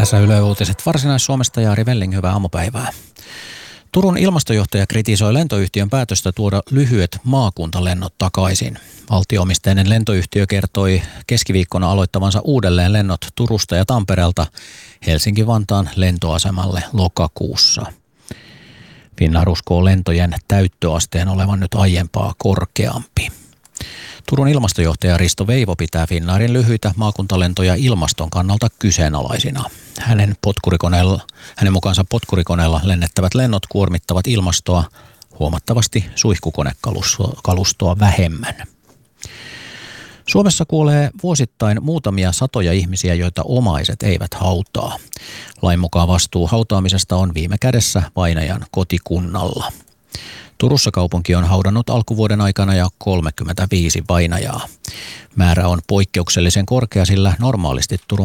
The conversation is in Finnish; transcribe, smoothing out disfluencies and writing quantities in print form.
Tässä Yle Uutiset Varsinais-Suomesta ja Ari Velling, hyvää aamupäivää. Turun ilmastojohtaja kritisoi lentoyhtiön päätöstä tuoda lyhyet maakuntalennot takaisin. Valtio-omisteinen lentoyhtiö kertoi keskiviikkona aloittavansa uudelleen lennot Turusta ja Tampereelta Helsinki-Vantaan lentoasemalle lokakuussa. Finnair uskoo lentojen täyttöasteen olevan nyt aiempaa korkeampi. Turun ilmastojohtaja Risto Veivo pitää Finnairin lyhyitä maakuntalentoja ilmaston kannalta kyseenalaisina. Hänen mukaansa potkurikoneella lennettävät lennot kuormittavat ilmastoa huomattavasti suihkukonekalustoa vähemmän. Suomessa kuolee vuosittain muutamia satoja ihmisiä, joita omaiset eivät hautaa. Lain mukaan vastuu hautaamisesta on viime kädessä vainajan kotikunnalla. Turussa kaupunki on haudannut alkuvuoden aikana jo 35 vainajaa. Määrä on poikkeuksellisen korkea, sillä normaalisti Turun